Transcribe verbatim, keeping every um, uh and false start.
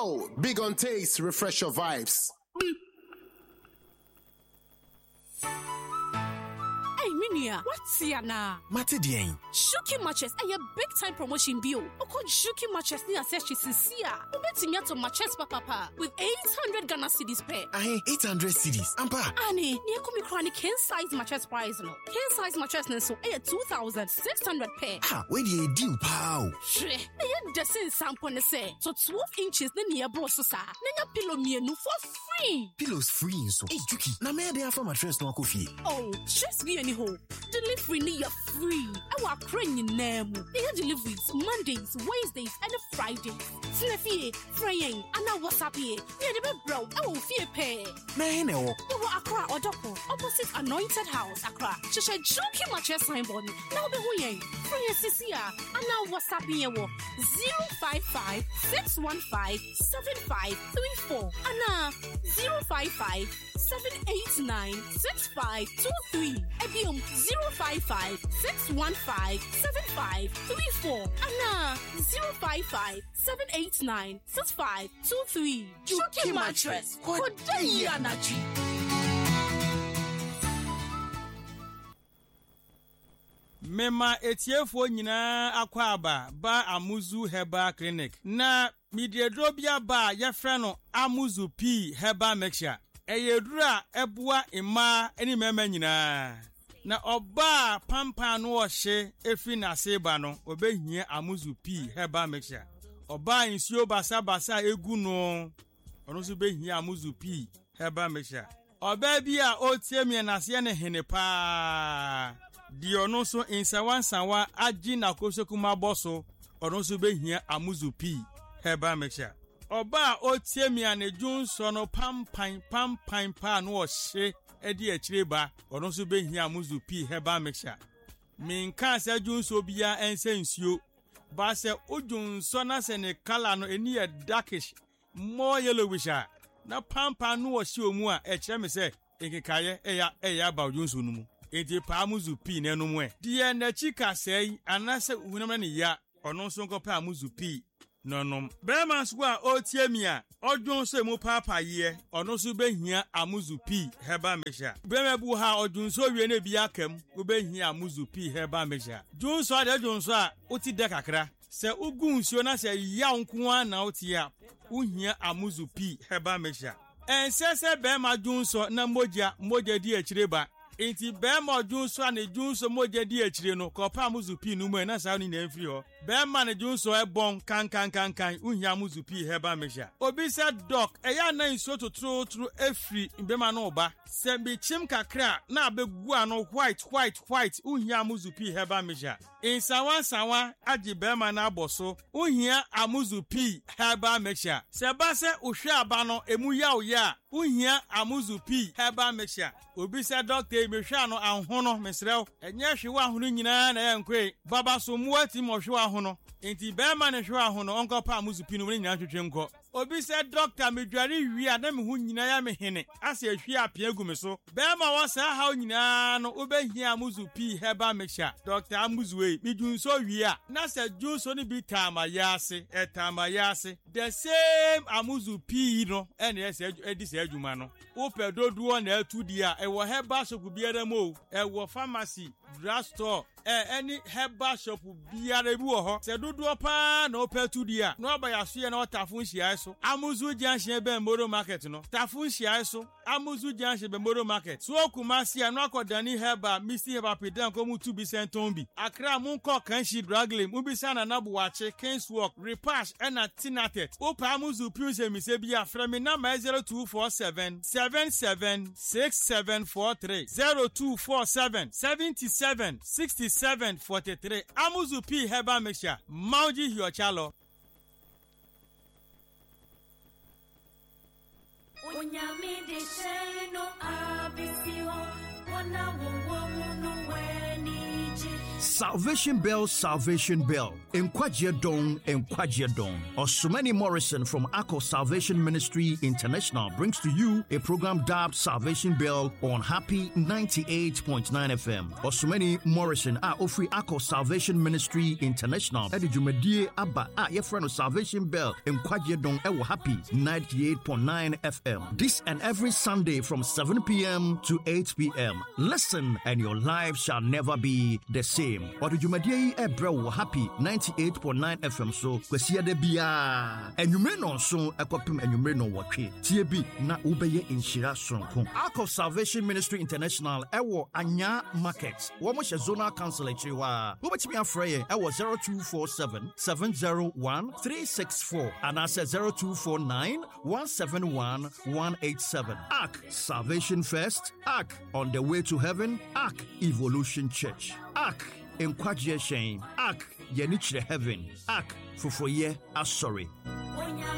Yo, big on taste, refresh your vibes. Hey, Minia, what's here now? Matidien. Shuki Matches, a big time promotion bill. Oko Shuki Matches near says she's sincere. Ubeting to Matches Papa with eight hundred Ghana cedis per. Aye, eight hundred cedis. Ampa. Annie, near Kumi Chronic king size mattress price no. King size mattress so a two thousand six hundred per. Ha, where do you deal, pow? Shre, the desin sample say. So twelve inches the near brososa. Nanya pillow me no for free. Pillows free so. Hey, Juki, na me dey for mattress no coffee. Oh, stress me any ho. Delivery near free. I wa crying in name. They have deliveries Mondays, Wednesdays, and Fridays. Sneffy, Fraying, and now WhatsApp here. Yeah, the big bro. I will fear pay. Man, no. You were Accra or Doko, opposite Anointed House, Accra. Just a junky mattress signboard. Now be who Free Cecilia, and now WhatsApp here. zero five five six one five seven five three four. And now zero five five seven eight nine six five two three. Ebium zero five five six one five seven five three four. And now zero five five seven eight nine six five two three. Junky mattress. Good day, Anachi. Mema etiefo nyina akwaba ba Amuzu Herbal Clinic na mediadrobia ba yefre no Amuzu P Herbal Mixture eyedura ebua ima eni mema nyina na oba pampa no ohye efi na seba no obehia Amuzu P Herbal Mixture oba insio basa basa egu no ono so behia Amuzu P Herbal Mixture oba bi a otiemie na se ne hene pa di ono so insawan sanwa agi na kosokuma boso ono so behia Amuzu P Herbal Mixture oba otiemia ne junso no pampan pampan pa no ohye edi akireba ono so behia Amuzu P Herbal Mixture minka se junso bia ense nsuo ba se ojunso na se ne kala no eni e darkish more yellowish na pampan no ohye omu a e kire me se ekekaye eya eya ba ojunso no mu eti pa Amuzu P nenu mu e die na chika sei anase hunam na ya ono so nkopa Amuzu P nonom bema so a otiemia odwon so mu papa ye ono so behia Amuzu P Herbal Mixture bema bu ha odwon so wie na bi akam wo behia Amuzu P Herbal Mixture dwon so ade dwon so a oti de kakra se ugu nsuo na se ya nko a na oti a uhia Amuzu P Herbal Mixture ensese bema dwon so na moja moja di akireba enti bema junso ane junso moje di akire no kopa Amuzu P no mu na sa ni na mfiri ho bema ne junso e bon kan kan kan kan uhia Amuzu P Herbal Mixture obi se doc eya na nso totro tro efri bema no ba se bi chim kakra na abegu ano white white white uhia Amuzu P Herbal Mixture insawan sawan agi bema na aboso uhia Amuzu P Herbal Mixture se ba se uhwe aba no emu ya oya uhia Amuzu P Herbal Mixture obi se doctor mehwa no ahono mesrew enye hwe ahono nyina na yankwe baba so muati mo hwe ahono enti bema ne hwe ahono onko pa Amuzu P no nyina twetwe nko obi se doctor medware wi a na me hu nyina ya me hene ase ahwe apia gu me so bema wo sa ha nyina no obehia Amuzu P Herbal Mixture doctor Amuzu we midunso wi a na se junso ni bi tama yase etama yase the same Amuzu P no ene ese edi se adwuma no wo pedoduo na atudi a e wo Herbal shop biara mo e wo pharmacy drugstore eh any Herbal shop biara bi wo ho se doduo pa na opetudi a no abayaso ye na otafun hia so Amuzu Junction be Moro Market no tafun hia so Amuzu Junction be Moro Market so Kumasi no akodani Herbal Misty Herbal pedan ko mu two bi sentombi Accra mu nko kanshi draglem mu bi sana na buache Kingswalk Repash na Tinatet opa Amuzu P se mi se bia fra me na zero two four seven seven seven six seven four three zero two four seven seven seven six seven four three Amuzu P Herbal Mixture Mauji Hiochalo Onyamide sheno abisio wana wo wo no wenije Salvation Bell, Salvation Bell. Nkwaje Dong, Nkwaje Dong. Osumani Morrison from Akko Salvation Ministry International brings to you a program dubbed Salvation Bell on Happy ninety-eight point nine F M. Osumani Morrison a ofri Akko Salvation Ministry International. Edi Jumedie Abba a yefrano Salvation Bell Nkwaje Dong ewo Happy ninety-eight point nine F M. This and every Sunday from seven p.m. to eight p.m. Listen and your life shall never be the same. Odi Jumedie Ebrewo Happy ninety-eight point nine F M so kwesiade bia. Enyume no so ekopim enyume no wotwe. Tie bi na ubeye inshira sonko. Akko Salvation Ministry International ewo Anya Market. Womo she zonal council echiwa. Wobetimi afreye ewo zero two four seven seven zero one three six four and I say zero two four nine one seven one one eight seven. A C Salvation First. A C On the Way to Heaven. A C Evolution Church. A C Nkwaje Shen. A C Yenichire Heaven. A C Fufoye Asori.